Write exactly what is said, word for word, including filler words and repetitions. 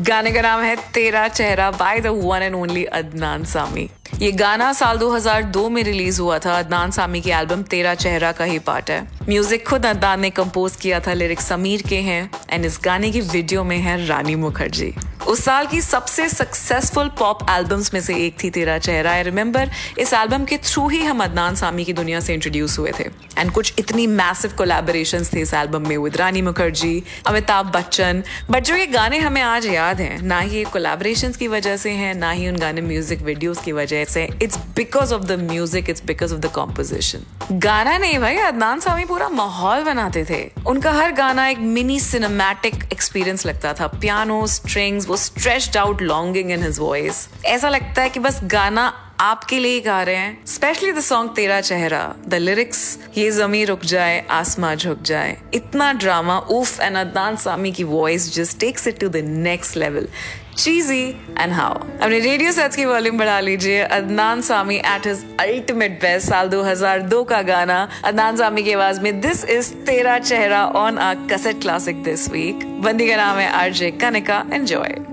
गाने का नाम है तेरा चेहरा by the one and only Adnan Sami. ये गाना साल दो हज़ार दो में रिलीज हुआ था। अदनान सामी की एल्बम तेरा चेहरा का ही पार्ट है। म्यूजिक खुद अदनान ने कंपोज किया था, लिरिक्स समीर के हैं एंड इस गाने की वीडियो में है रानी मुखर्जी। उस साल की सबसे सक्सेसफुल पॉप एल्बम्स में से एक थी तेरा चेहरा। आई रिमेंबर इस एल्बम के थ्रू ही हम अदनान सामी की दुनिया से इंट्रोड्यूस हुए थे एंड कुछ इतनी मैसिव कोलैबोरेशंस थे इस एल्बम में with Rani Mukherjee, Amitabh Bachchan. But जो ये गाने हमें आज याद हैं, ना ही ये कोलैबोरेशंस की वजह से हैं, ना ही उन गाने म्यूजिक वीडियोस की वजह से। It's because of the music, it's because of the composition. गाना नहीं भाई, अदनान सामी पूरा माहौल बनाते थे। उनका हर गाना एक मिनी सिनेमैटिक एक्सपीरियंस लगता था। पियानो, स्ट्रिंग्स, वो stretched out longing in his voice. ऐसा लगता है कि बस गाना आपके लिए गा रहे हैं। स्पेशली द सॉन्ग तेरा चेहरा, द लिरिक्स, ये ज़मीं रुक जाए आसमां झुक जाए, इतना ड्रामा, उफ। एंड अदनान सामी की voice just takes it to the next level. चीजी and how. अपने रेडियो सेट्स की वॉल्यूम बढ़ा लीजिए। Adnan Sami at his ultimate best, साल दो हज़ार दो का गाना अदनान सामी की आवाज में। दिस इज तेरा चेहरा on a cassette classic this week. बंदी का नाम है आरजे कनिका। एंजॉय।